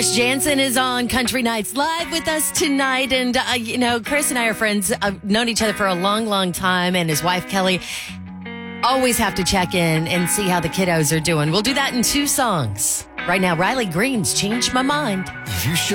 Chris Jansen is on Country Nights Live with us tonight. And, Chris and I are friends. I've known each other for a long, long time. And his wife, Kelly, always have to check in and see how the kiddos are doing. We'll do that in 2 songs. Right now, Riley Green's Changed My Mind.